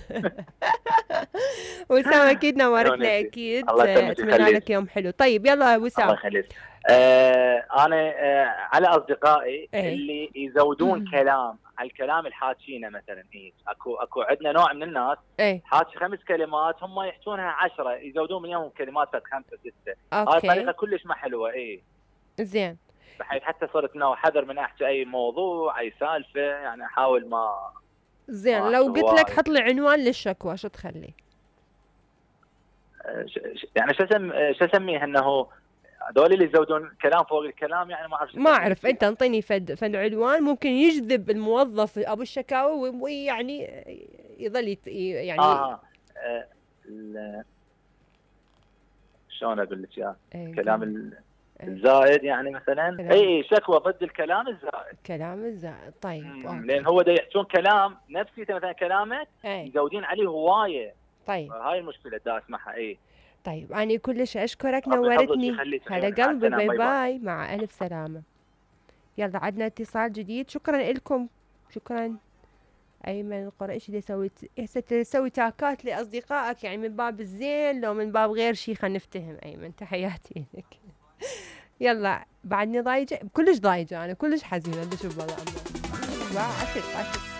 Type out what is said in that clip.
وسام اكيد نورتنا عيوني، اكيد. الله يسلمك اتمنى لك ويخليك. يوم حلو. طيب يلا يا الله وسام. يخليك. انا على اصدقائي ايه. اللي يزودون كلام على الكلام اللي حاكينه، مثلا اكو عندنا نوع من الناس ايه. حاكي 5 كلمات هم يحكونها 10، يزودون من يوم كلمات 5 6. هاي اوكي. الطريقه كلش ما حلوه. زين. بحيث حتى صرت انه حذر من احكي اي موضوع اي سالفه، يعني احاول ما زين، لو احكي قلت لك هواي. حط لي عنوان للشكوى شو تخلي؟ يعني شو اسميه انه هذول اللي يزودون كلام فوق الكلام، يعني ما اعرف شو ما اسميه اعرف، انت بالشيء. انطيني فد عنوان ممكن يجذب الموظف ابو الشكاوى ويعني يظل يعني. اه شلون اقول لك اياه؟ ايه الكلام قولي. ايه. الزائد، يعني مثلا كلام. شكوى ضد الكلام الزائد. كلام الزائد. طيب لان اوكي. هو دا يحكون كلام نفسي مثلا كلامك ايه. مزودين عليه هوايه. طيب. هاي المشكله دا اسمعها. طيب أنا كلش أشكرك، ربي يحفظك نورتني. ويخليك هلا عيوني، مع قلبي، السلامه، باي باي باي. باي، مع ألف سلامة. يلا عدنا اتصال جديد. شكرا لكم. شكرا. أيمن القريشي اللي يسوي تاكات لأصدقائك، يعني من باب الزين لو من باب غير شي، خلينا نفتهم. أيمن تحياتي لك. يلا بعدني ضايجة، كلش ضايجة أنا، كلش حزينة. بدي أشوف والله أمه. 10 10.